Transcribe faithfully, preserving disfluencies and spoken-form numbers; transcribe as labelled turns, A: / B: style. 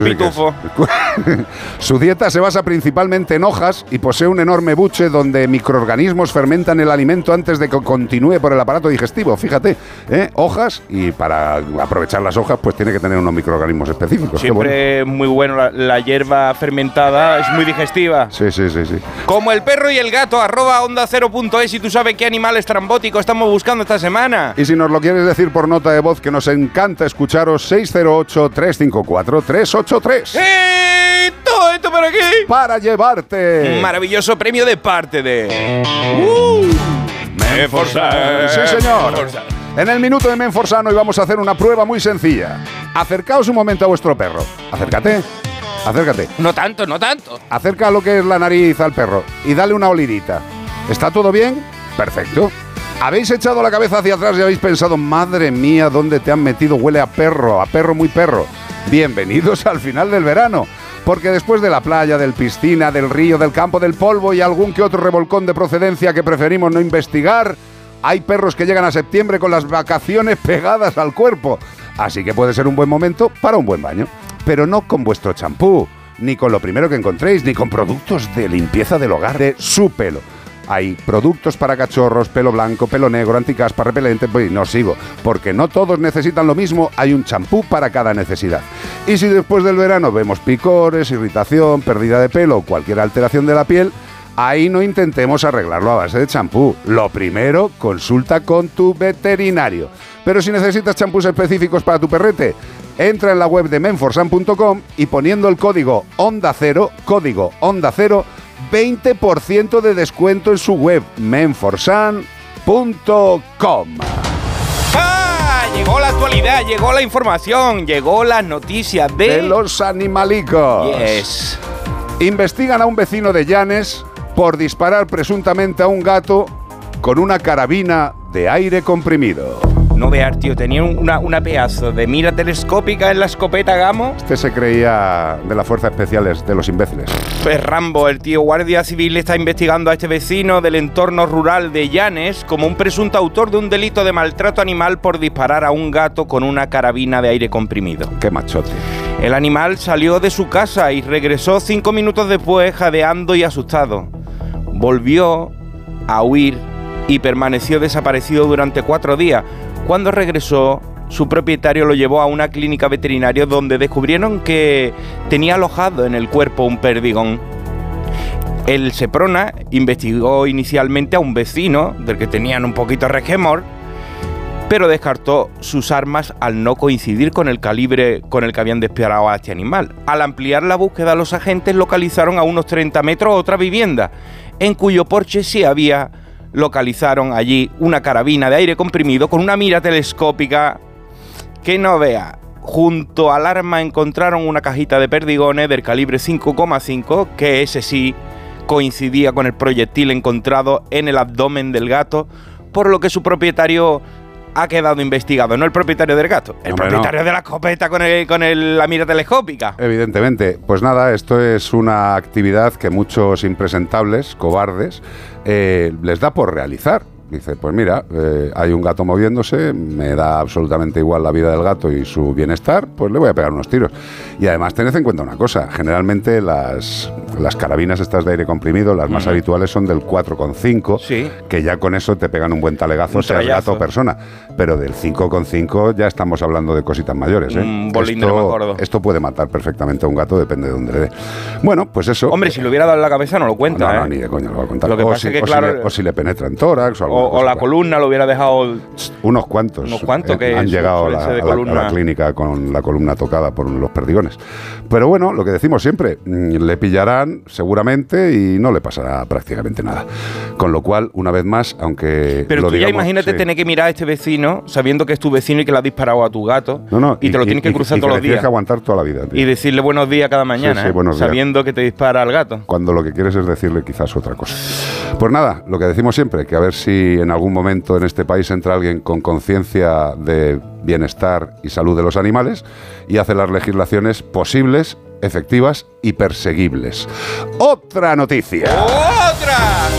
A: Pitufo.
B: Su dieta se basa principalmente en hojas y posee un enorme buche donde microorganismos fermentan el alimento antes de que continúe por el aparato digestivo. Fíjate, ¿eh? Hojas, y para aprovechar las hojas pues tiene que tener unos microorganismos específicos.
A: Siempre bueno. Muy bueno, la, la hierba fermentada es muy digestiva.
B: Sí, sí, sí, sí.
A: Como el perro y el gato, arroba onda cero punto es, y tú sabes qué animal estrambótico estamos buscando esta semana.
B: Y si nos lo quieres decir por nota de voz, que nos encanta escucharos, seis cero ocho, tres cinco cuatro, tres ocho tres.
A: ¡Eh! Todo esto para aquí.
B: Para llevarte
A: un maravilloso premio de parte de... Uh,
B: Menforsan. Sí, señor. Menforsan. En el minuto de Menforsan hoy vamos a hacer una prueba muy sencilla. Acercaos un momento a vuestro perro. Acércate. Acércate.
A: No tanto, no tanto.
B: Acerca lo que es la nariz al perro y dale una olidita. ¿Está todo bien? Perfecto. ¿Habéis echado la cabeza hacia atrás y habéis pensado, madre mía, dónde te han metido? Huele a perro, a perro muy perro. Bienvenidos al final del verano, porque después de la playa, del piscina, del río, del campo, del polvo y algún que otro revolcón de procedencia que preferimos no investigar, hay perros que llegan a septiembre con las vacaciones pegadas al cuerpo. Así que puede ser un buen momento para un buen baño. Pero no con vuestro champú, ni con lo primero que encontréis, ni con productos de limpieza del hogar de su pelo. Hay productos para cachorros, pelo blanco, pelo negro, anticaspa, repelente, pues no sigo, porque no todos necesitan lo mismo, hay un champú para cada necesidad. Y si después del verano vemos picores, irritación, pérdida de pelo o cualquier alteración de la piel, ahí no intentemos arreglarlo a base de champú. Lo primero, consulta con tu veterinario. Pero si necesitas champús específicos para tu perrete, entra en la web de menforsan punto com y poniendo el código Onda Cero, código Onda Cero, veinte por ciento de descuento en su web, menforsan punto com.
A: ¡Ah! Llegó la actualidad, llegó la información, llegó las noticias de...
B: de los animalicos.
A: Yes.
B: Investigan a un vecino de Llanes por disparar presuntamente a un gato con una carabina de aire comprimido.
A: No veas, tío, tenía una, una pedazo de mira telescópica en la escopeta Gamo.
B: Este se creía de las fuerzas especiales de los imbéciles.
A: Pues Rambo, el tío Guardia Civil está investigando a este vecino del entorno rural de Llanes como un presunto autor de un delito de maltrato animal por disparar a un gato con una carabina de aire comprimido.
B: ¡Qué machote!
A: El animal salió de su casa y regresó cinco minutos después jadeando y asustado. Volvió a huir y permaneció desaparecido durante cuatro días. Cuando regresó, su propietario lo llevó a una clínica veterinaria donde descubrieron que tenía alojado en el cuerpo un perdigón. El Seprona investigó inicialmente a un vecino del que tenían un poquito de resquemor, pero descartó sus armas al no coincidir con el calibre con el que habían disparado a este animal. Al ampliar la búsqueda, los agentes localizaron a unos treinta metros otra vivienda, en cuyo porche sí había... localizaron allí una carabina de aire comprimido con una mira telescópica que no vea. Junto al arma encontraron una cajita de perdigones del calibre cinco coma cinco, que ese sí coincidía con el proyectil encontrado en el abdomen del gato, por lo que su propietario ha quedado investigado. No el propietario del gato, el Hombre, propietario no. de la escopeta con, el, con el, la mira telescópica.
B: Evidentemente. Pues nada, esto es una actividad que muchos impresentables, cobardes, eh, les da por realizar. Dice, pues mira, eh, hay un gato moviéndose, me da absolutamente igual la vida del gato y su bienestar, pues le voy a pegar unos tiros. Y además tened en cuenta una cosa, generalmente las, las carabinas estas de aire comprimido, las más uh-huh. habituales son del cuatro coma cinco,
A: sí.
B: que ya con eso te pegan un buen talegazo,
A: un
B: seas gato o persona. Pero del cinco coma cinco ya estamos hablando de cositas mayores. ¿eh?
A: Un bolín
B: esto,
A: de lo más gordo.
B: Esto puede matar perfectamente a un gato, depende de dónde le dé. Bueno, pues eso.
A: Hombre, si le hubiera dado en la cabeza no lo cuenta.
B: No,
A: ¿eh?
B: no, ni de coña lo va a contar.
A: Lo que
B: o,
A: pasa
B: si,
A: es que,
B: o,
A: claro,
B: si le, o si le penetra en tórax o algo.
A: O, o la columna lo hubiera dejado...
B: Unos cuantos.
A: Unos cuantos que
B: han
A: es,
B: llegado a la, a, la, a la clínica con la columna tocada por los perdigones. Pero bueno, lo que decimos siempre, le pillarán seguramente y no le pasará prácticamente nada. Con lo cual, una vez más, aunque...
A: Pero
B: lo
A: tú
B: digamos,
A: ya imagínate
B: sí.
A: tener que mirar a este vecino sabiendo que es tu vecino y que le has disparado a tu gato.
B: No, no,
A: y, y te lo tienes que
B: y,
A: cruzar
B: y
A: todos
B: que
A: los días.
B: Tienes que aguantar toda la vida, tío.
A: Y decirle buenos días cada mañana,
B: sí, sí,
A: ¿eh? sabiendo que te dispara al gato.
B: Cuando lo que quieres es decirle quizás otra cosa. Pues nada, lo que decimos siempre, que a ver si en algún momento en este país entra alguien con conciencia de bienestar y salud de los animales y hace las legislaciones posibles, efectivas y perseguibles. ¡Otra noticia!
A: ¡Otra!